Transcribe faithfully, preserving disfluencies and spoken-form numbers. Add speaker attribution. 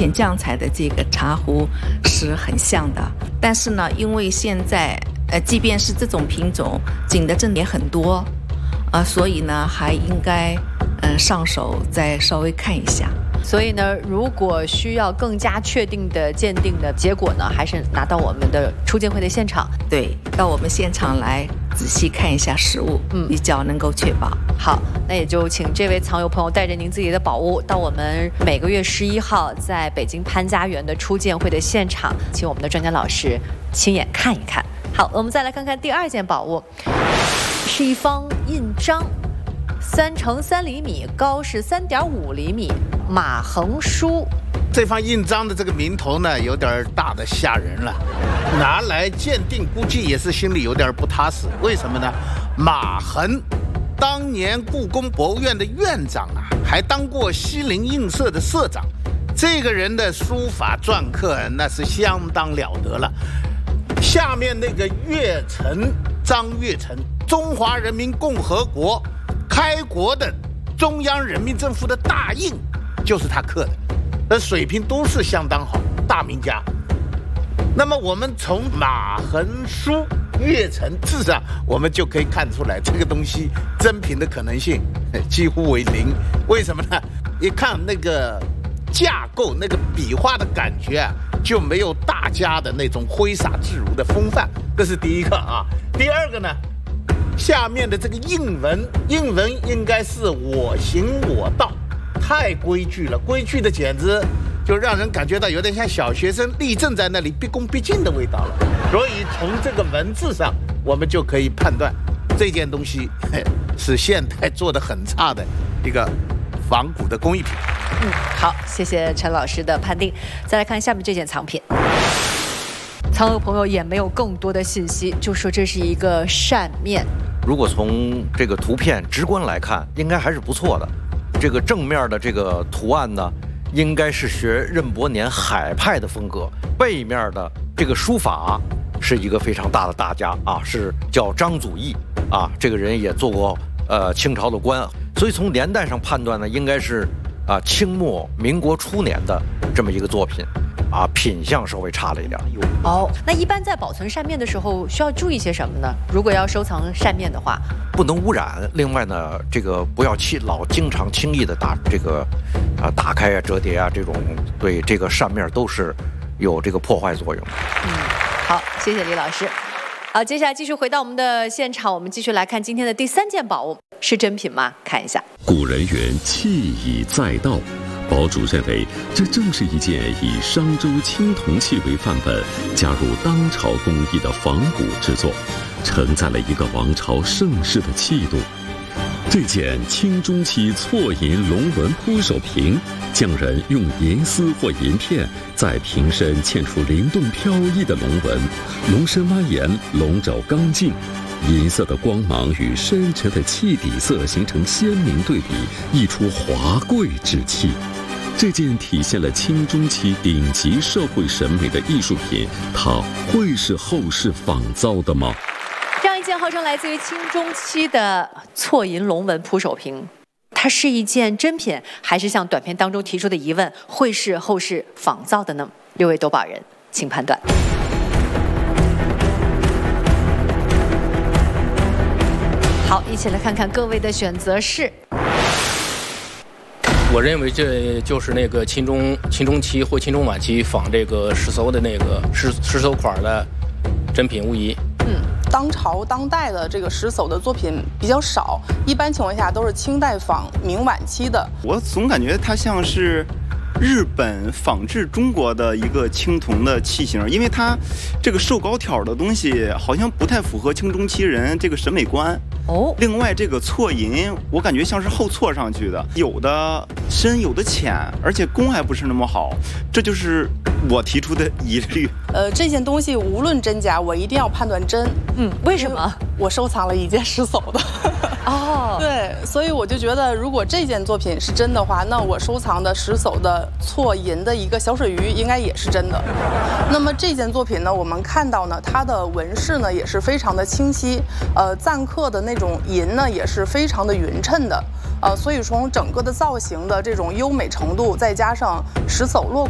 Speaker 1: 前将彩的这个茶壶是很像的。但是呢，因为现在呃，即便是这种品种景德镇也很多，啊、呃，所以呢，还应该嗯、呃、上手再稍微看一下。
Speaker 2: 所以呢，如果需要更加确定的鉴定的结果呢，还是拿到我们的初鉴会的现场，
Speaker 1: 对，到我们现场来仔细看一下实物，嗯，比较能够确保。
Speaker 2: 好，那也就请这位藏友朋友带着您自己的宝物到我们每个月十一号在北京潘家园的初鉴会的现场，请我们的专家老师亲眼看一看。好，我们再来看看第二件宝物，是一方印章，三乘三厘米，高是三点五厘米，马横书。
Speaker 3: 这方印章的这个名头呢，有点大的吓人了，拿来鉴定估计也是心里有点不踏实。为什么呢？马衡当年故宫博物院的院长啊，还当过西泠印社的社长，这个人的书法篆刻那是相当了得了。下面那个月成，张月成，中华人民共和国开国的中央人民政府的大印，就是他刻的，那水平都是相当好，大名家。那么我们从马衡书、月成字上，我们就可以看出来，这个东西真品的可能性几乎为零。为什么呢？一看那个架构，那个笔画的感觉啊，就没有大家的那种挥洒自如的风范，这是第一个啊。第二个呢，下面的这个印文，印文应该是我行我道，太规矩了，规矩的简直就让人感觉到有点像小学生立正在那里毕恭毕敬的味道了。所以从这个文字上，我们就可以判断这件东西是现代做的很差的一个仿古的工艺品。
Speaker 2: 嗯，好，谢谢陈老师的判定。再来看下面这件藏品，藏友朋友也没有更多的信息，就说这是一个扇面。
Speaker 4: 如果从这个图片直观来看，应该还是不错的。这个正面的这个图案呢，应该是学任伯年海派的风格。背面的这个书法是一个非常大的大家啊，是叫张祖义啊，这个人也做过呃清朝的官，所以从年代上判断呢，应该是啊清末民国初年的这么一个作品。啊，品相稍微差了一点。
Speaker 2: 哦，那一般在保存扇面的时候需要注意些什么呢？如果要收藏扇面的话，
Speaker 4: 不能污染。另外呢，这个不要轻老经常轻易的打这个啊打开啊折叠啊，这种对这个扇面都是有这个破坏作用。
Speaker 2: 嗯，好，谢谢李老师。好，接下来继续回到我们的现场，我们继续来看今天的第三件宝物，是真品吗？看一下。
Speaker 5: 古人云：“器以载道。”堡主认为，这正是一件以商周青铜器为范本，加入当朝工艺的仿古之作，承载了一个王朝盛世的气度。这件清中期错银龙纹铺手瓶，匠人用银丝或银片在瓶身嵌出灵动飘逸的龙纹，龙身蜿蜒，龙爪刚劲。银色的光芒与深沉的器底色形成鲜明对比，溢出华贵之气。这件体现了清中期顶级社会审美的艺术品，它会是后世仿造的吗？
Speaker 2: 这样一件号称来自于清中期的错银龙纹铺手瓶，它是一件真品，还是像短片当中提出的疑问，会是后世仿造的呢？六位夺宝人，请判断。好，一起来看看各位的选择是。
Speaker 6: 我认为这就是那个清中清中期或清中晚期仿这个石艘的那个石石艘款的真品无疑。
Speaker 7: 嗯，当朝当代的这个石艘的作品比较少，一般情况下都是清代仿明晚期的。
Speaker 8: 我总感觉它像是日本仿制中国的一个青铜的器型，因为它这个瘦高挑的东西好像不太符合清中期人这个审美观。
Speaker 2: 哦，
Speaker 8: 另外这个错银，我感觉像是后错上去的，有的深，有的浅，而且工还不是那么好，这就是我提出的疑虑。
Speaker 7: 呃，这件东西无论真假，我一定要判断真。
Speaker 2: 嗯，为什么？
Speaker 7: 我收藏了一件石艘的。
Speaker 2: 哦，
Speaker 7: 对，所以我就觉得，如果这件作品是真的话，那我收藏的石艘的错银的一个小水鱼应该也是真的。那么这件作品呢，我们看到呢，它的纹饰呢也是非常的清晰，呃，錾刻的那种银呢也是非常的匀称的，呃，所以从整个的造型的这种优美程度，再加上石艘落